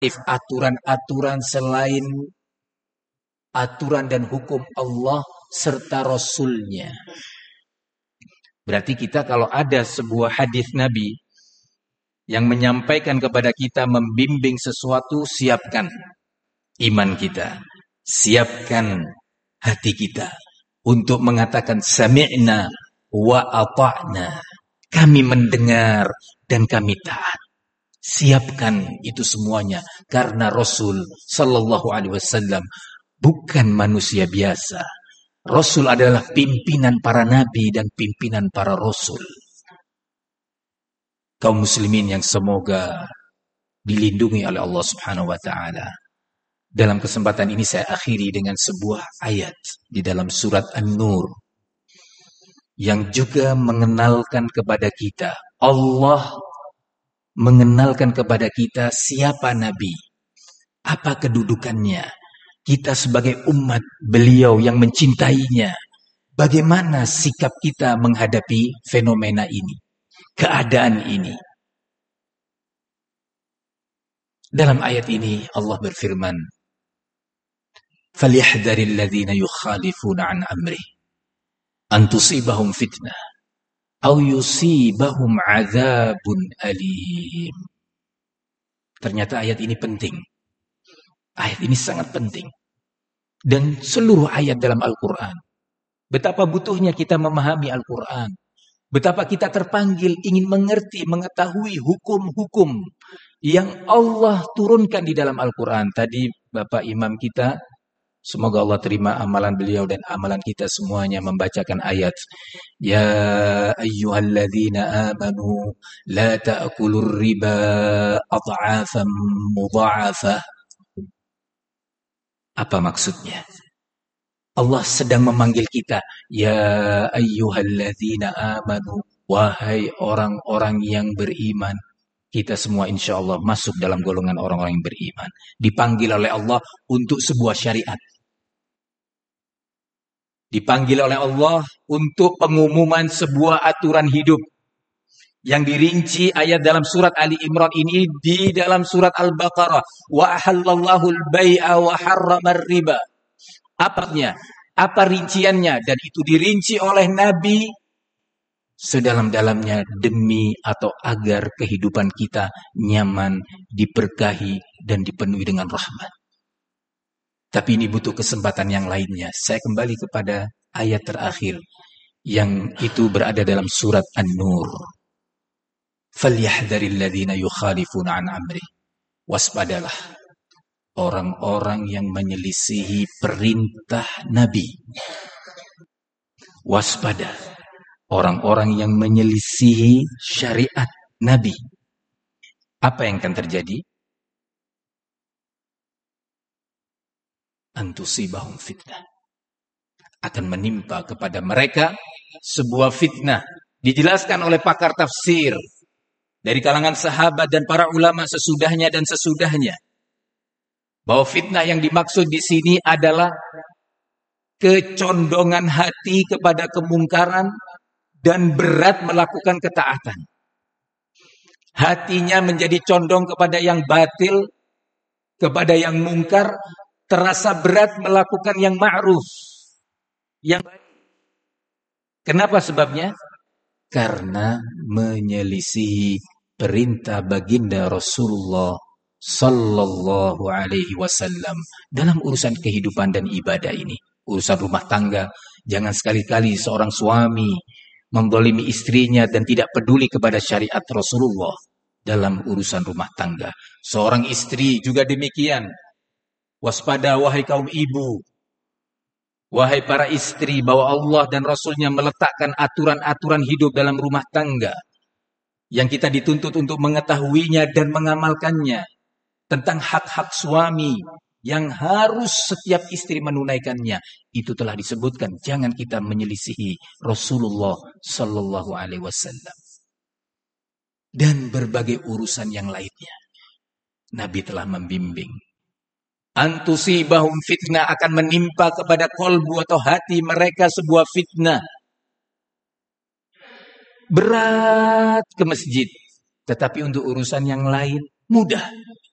aturan-aturan selain aturan dan hukum Allah serta Rasulnya. Berarti kita kalau ada sebuah hadis Nabi yang menyampaikan kepada kita, membimbing sesuatu, siapkan iman kita, siapkan hati kita untuk mengatakan sami'na wa ata'na. Kami mendengar dan kami taat. Siapkan itu semuanya karena Rasul sallallahu alaihi wasallam bukan manusia biasa. Rasul adalah pimpinan para nabi dan pimpinan para rasul. Kaum muslimin yang semoga dilindungi oleh Allah Subhanahu wa taala. Dalam kesempatan ini saya akhiri dengan sebuah ayat di dalam surat An-Nur yang juga mengenalkan kepada kita, Allah mengenalkan kepada kita siapa Nabi, apa kedudukannya, kita sebagai umat beliau yang mencintainya, bagaimana sikap kita menghadapi fenomena ini, keadaan ini. Dalam ayat ini Allah berfirman, "Falyahdharil ladzina yukhalifuna an amrih an tusibahum fitnah aw yusibahum adzabun alim." Ternyata ayat ini penting. Ayat ini sangat penting. Dan seluruh ayat dalam Al-Quran. Betapa butuhnya kita memahami Al-Quran. Betapa kita terpanggil ingin mengerti, mengetahui hukum-hukum yang Allah turunkan di dalam Al-Quran. Tadi Bapak Imam kita, semoga Allah terima amalan beliau dan amalan kita semuanya, membacakan ayat, Ya ayyuhalladzina amanu la ta'kulur riba ad'afan mudha'afah. Apa maksudnya? Allah sedang memanggil kita, Ya ayyuhalladzina amanu, wahai orang-orang yang beriman. Kita semua insya Allah masuk dalam golongan orang-orang yang beriman. Dipanggil oleh Allah untuk sebuah syariat. Dipanggil oleh Allah untuk pengumuman sebuah aturan hidup. Yang dirinci ayat dalam surat Ali Imran ini di dalam surat Al-Baqarah. Wa ahallallahu al-bai'a wa harramar riba. Apanya? Apa rinciannya? Dan itu dirinci oleh Nabi sedalam-dalamnya demi atau agar kehidupan kita nyaman, diberkahi, dan dipenuhi dengan rahmat. Tapi ini butuh kesempatan yang lainnya. Saya kembali kepada ayat terakhir yang itu berada dalam surat An-Nur. Falyahdharil ladzina yukhalifuna an amrih. Waspadalah orang-orang yang menyelisihi perintah Nabi. Waspada orang-orang yang menyelisihi syariat Nabi. Apa yang akan terjadi? Antusibahum fitnah. Akan menimpa kepada mereka sebuah fitnah. Dijelaskan oleh pakar tafsir dari kalangan sahabat dan para ulama sesudahnya dan sesudahnya, bahwa fitnah yang dimaksud di sini adalah kecondongan hati kepada kemungkaran dan berat melakukan ketaatan. Hatinya menjadi condong kepada yang batil, kepada yang mungkar, terasa berat melakukan yang ma'ruf. Kenapa sebabnya? Karena menyelisihi perintah baginda Rasulullah sallallahu alaihi wasallam dalam urusan kehidupan dan ibadah ini. Urusan rumah tangga, jangan sekali-kali seorang suami menzalimi istrinya dan tidak peduli kepada syariat Rasulullah dalam urusan rumah tangga. Seorang istri juga demikian. Waspada wahai kaum ibu, wahai para istri, bahwa Allah dan Rasulnya meletakkan aturan-aturan hidup dalam rumah tangga yang kita dituntut untuk mengetahuinya dan mengamalkannya, tentang hak-hak suami yang harus setiap istri menunaikannya. Itu telah disebutkan. Jangan kita menyelisihi Rasulullah sallallahu alaihi wasallam. Dan berbagai urusan yang lainnya. Nabi telah membimbing. Antusibahum fitnah, akan menimpa kepada kolbu atau hati mereka sebuah fitnah. Berat ke masjid. Tetapi untuk urusan yang lain mudah.